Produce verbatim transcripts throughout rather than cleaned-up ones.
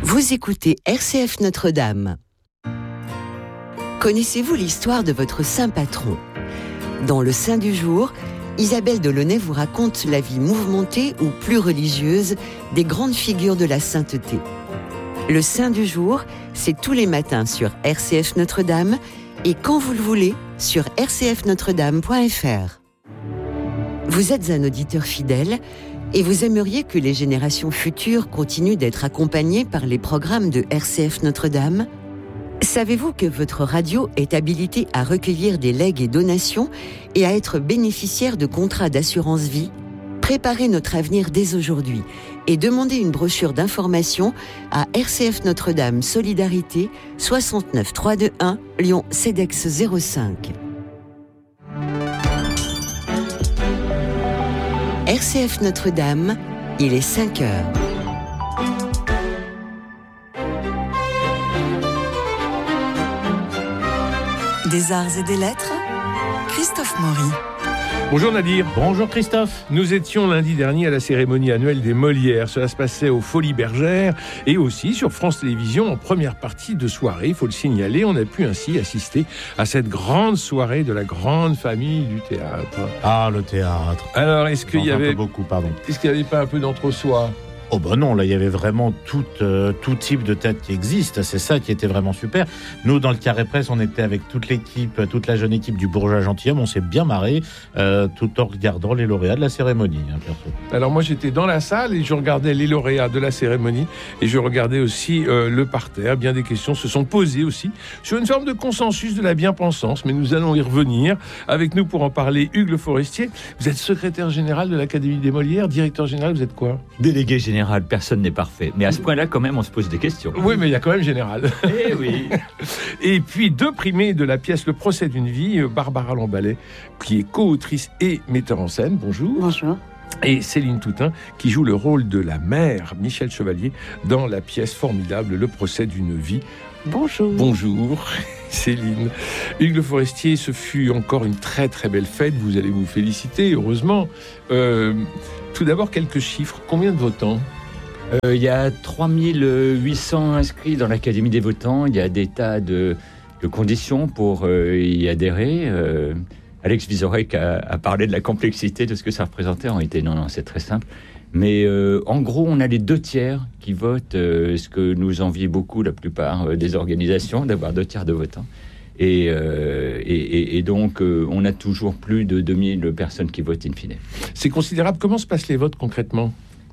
Vous écoutez R C F Notre-Dame. Connaissez-vous l'histoire de votre saint patron ? Dans le Saint du jour, Isabelle Delaunay vous raconte la vie mouvementée ou plus religieuse des grandes figures de la sainteté. Le Saint du jour, c'est tous les matins sur R C F Notre-Dame et quand vous le voulez sur r c f notre dame point f r. Vous êtes un auditeur fidèle et vous aimeriez que les générations futures continuent d'être accompagnées par les programmes de R C F Notre-Dame ? Savez-vous que votre radio est habilitée à recueillir des legs et donations et à être bénéficiaire de contrats d'assurance vie ? Préparez notre avenir dès aujourd'hui et demandez une brochure d'information à R C F Notre-Dame Solidarité soixante-neuf trois cent vingt-et-un Lyon CEDEX zéro cinq. R C F Notre-Dame, il est cinq heures. Des arts et des lettres, Christophe Maury. Bonjour Nadir. Bonjour Christophe. Nous étions lundi dernier à la cérémonie annuelle des Molières. Cela se passait aux Folies Bergères et aussi sur France Télévisions en première partie de soirée. Il faut le signaler, on a pu ainsi assister à cette grande soirée de la grande famille du théâtre. Ah, le théâtre. Alors, est-ce qu'il y avait beaucoup, pardon. Est-ce qu'il n'y avait pas un peu d'entre-soi ? Oh ben non, là il y avait vraiment tout, euh, tout type de tête qui existe, c'est ça qui était vraiment super. Nous dans le Carré Presse, on était avec toute l'équipe, toute la jeune équipe du Bourgeois Gentilhomme, on s'est bien marré euh, tout en regardant les lauréats de la cérémonie. Hein, perso. Alors moi j'étais dans la salle et je regardais les lauréats de la cérémonie et je regardais aussi euh, le parterre. Bien des questions se sont posées aussi sur une forme de consensus de la bien-pensance, mais nous allons y revenir. Avec nous pour en parler, Hugues Le Forestier. Vous êtes secrétaire général de l'Académie des Molières, directeur général, vous êtes quoi ? Délégué général. Personne n'est parfait. Mais à ce point-là, quand même, on se pose des questions. Oui, mais il y a quand même général. Eh oui. Et puis, deux primés de la pièce Le procès d'une vie, Barbara Lamballet, qui est co-autrice et metteur en scène. Bonjour. Bonjour. Et Céline Toutain, qui joue le rôle de la mère, Michel Chevalier, dans la pièce formidable Le procès d'une vie. Bonjour. Bonjour, Céline. Hugues Le Forestier, ce fut encore une très très belle fête. Vous allez vous féliciter, heureusement. Euh, tout d'abord, quelques chiffres. Combien de votants ? Il euh, y a trois mille huit cents inscrits dans l'Académie des votants. Il y a des tas de, de conditions pour euh, y adhérer. Euh, Alex Vizorek a, a parlé de la complexité de ce que ça représentait. En réalité, non, non, c'est très simple. Mais euh, en gros, on a les deux tiers qui votent, euh, ce que nous envie beaucoup la plupart euh, des organisations, d'avoir deux tiers de votants. Et, euh, et, et, et donc, euh, on a toujours plus de deux mille personnes qui votent in fine. C'est considérable. Comment se passent les votes concrètement ?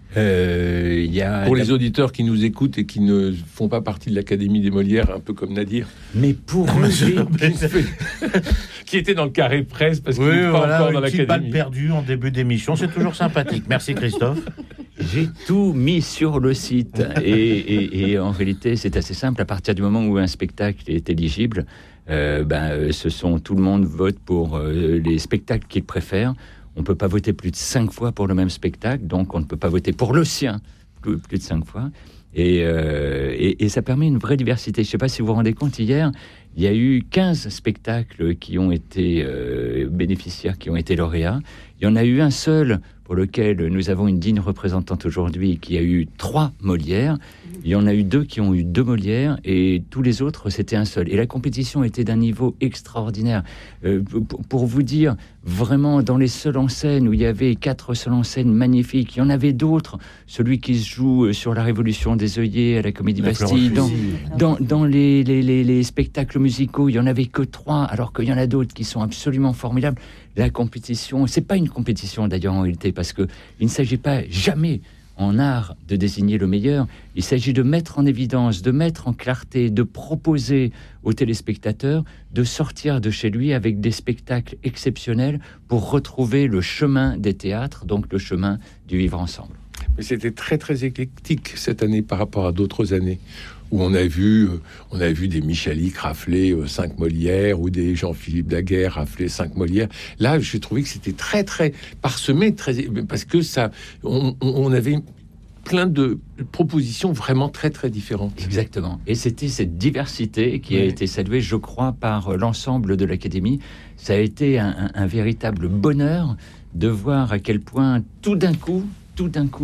Euh, y a pour les auditeurs qui nous écoutent et qui ne font pas partie de l'Académie des Molières, un peu comme Nadir. Mais pour non, mais qui était dans le Carré Presse parce qu'il oui, n'est pas voilà, encore dans une l'Académie. Balle perdue en début d'émission, c'est toujours sympathique. Merci Christophe. J'ai tout mis sur le site et, et, et en réalité c'est assez simple. À partir du moment où un spectacle est éligible, euh, ben, ce sont tout le monde vote pour euh, les spectacles qu'il préfère. On ne peut pas voter plus de cinq fois pour le même spectacle, donc on ne peut pas voter pour le sien plus, plus de cinq fois. Et, euh, et, et ça permet une vraie diversité. Je ne sais pas si vous vous rendez compte, hier, il y a eu quinze spectacles qui ont été euh, bénéficiaires, qui ont été lauréats. Il y en a eu un seul pour lequel nous avons une digne représentante aujourd'hui, qui a eu trois Molières. Il y en a eu deux qui ont eu deux Molières, et tous les autres, c'était un seul. Et la compétition était d'un niveau extraordinaire. Euh, pour, pour vous dire, vraiment, dans les seuls en scène, où il y avait quatre seuls en scène magnifiques, il y en avait d'autres. Celui qui se joue sur la Révolution des œillets à la Comédie la Bastille, dans, dans, dans les, les, les, les spectacles musicaux, il n'y en avait que trois, alors qu'il y en a d'autres qui sont absolument formidables. La compétition, c'est pas une compétition d'ailleurs en réalité, parce que il ne s'agit pas jamais en art de désigner le meilleur. Il s'agit de mettre en évidence, de mettre en clarté, de proposer aux téléspectateurs de sortir de chez lui avec des spectacles exceptionnels pour retrouver le chemin des théâtres, donc le chemin du vivre ensemble. Mais c'était très très éclectique cette année par rapport à d'autres années où on a vu, on a vu des Michalik rafler cinq Molières ou des Jean-Philippe Daguerre rafler cinq Molières. Là, j'ai trouvé que c'était très très parsemé, très, parce que ça, on, on avait plein de propositions vraiment très très différentes. Exactement. Et c'était cette diversité qui a ouais. été saluée, je crois, par l'ensemble de l'Académie. Ça a été un, un, un véritable bonheur de voir à quel point tout d'un coup, tout d'un coup,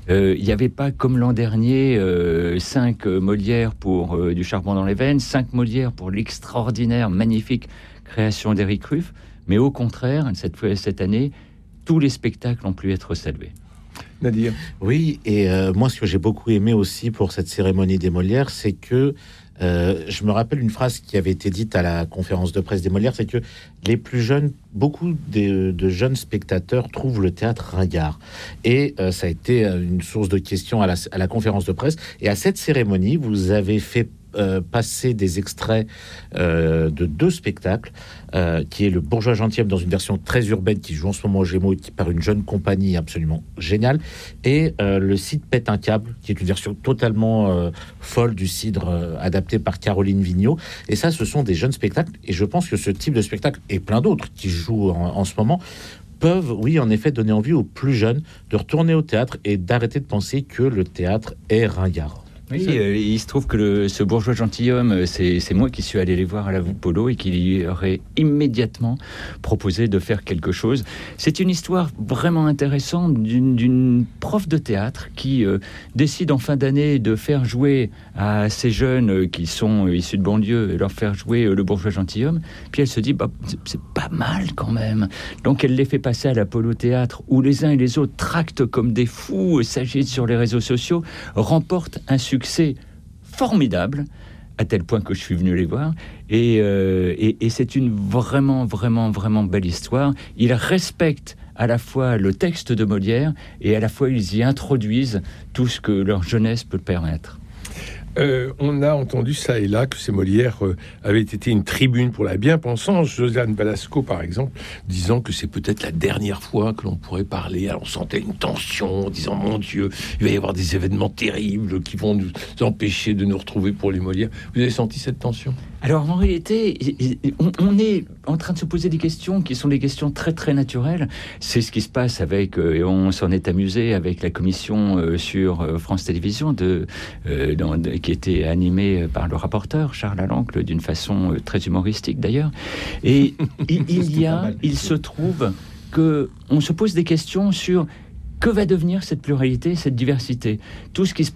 Euh, il n'y avait pas, comme l'an dernier, euh, cinq Molières pour euh, Du charbon dans les veines, cinq Molières pour l'extraordinaire, magnifique création d'Éric Ruff, mais au contraire, cette, cette année, tous les spectacles ont pu être salués. Nadir. Oui, et euh, moi, ce que j'ai beaucoup aimé aussi pour cette cérémonie des Molières, c'est que euh, je me rappelle une phrase qui avait été dite à la conférence de presse des Molières, c'est que les plus jeunes, beaucoup de, de jeunes spectateurs trouvent le théâtre ringard. Et euh, ça a été une source de questions à la, à la conférence de presse. Et à cette cérémonie, vous avez fait Euh, passer des extraits euh, de deux spectacles, euh, qui est le Bourgeois Gentilhomme dans une version très urbaine qui joue en ce moment au Gémeaux qui, par une jeune compagnie absolument géniale, et euh, le Cidre pète un câble qui est une version totalement euh, folle du Cidre euh, adapté par Caroline Vigneault. Et ça, ce sont des jeunes spectacles, et je pense que ce type de spectacle et plein d'autres qui jouent en, en ce moment peuvent, oui, en effet, donner envie aux plus jeunes de retourner au théâtre et d'arrêter de penser que le théâtre est ringard. Oui, euh, il se trouve que le, ce Bourgeois Gentilhomme, c'est, c'est moi qui suis allé les voir à la Polo et qui lui aurait immédiatement proposé de faire quelque chose. C'est une histoire vraiment intéressante d'une, d'une prof de théâtre qui euh, décide en fin d'année de faire jouer à ces jeunes qui sont issus de banlieue, et leur faire jouer euh, le Bourgeois Gentilhomme. Puis elle se dit, bah, c'est, c'est pas mal quand même. Donc elle les fait passer à l'Apollo Théâtre, où les uns et les autres tractent comme des fous, s'agitent sur les réseaux sociaux, remportent un succès succès formidable, à tel point que je suis venu les voir, et, euh, et, et c'est une vraiment, vraiment, vraiment belle histoire. Ils respectent à la fois le texte de Molière, et à la fois ils y introduisent tout ce que leur jeunesse peut permettre. Euh, on a entendu ça et là que ces Molières euh, avaient été une tribune pour la bien-pensance. Josiane Balasco, par exemple, disant que c'est peut-être la dernière fois que l'on pourrait parler. Alors on sentait une tension, en disant, mon Dieu, il va y avoir des événements terribles qui vont nous empêcher de nous retrouver pour les Molières. Vous avez senti cette tension ? Alors en réalité, on, on est en train de se poser des questions qui sont des questions très très naturelles. C'est ce qui se passe avec, euh, et on s'en est amusé avec la commission euh, sur euh, France Télévisions, de, euh, dans, de, qui était animée par le rapporteur Charles Alancle, d'une façon euh, très humoristique d'ailleurs. Et il, il y a, il se trouve que on se pose des questions sur que va devenir cette pluralité, cette diversité, tout ce qui se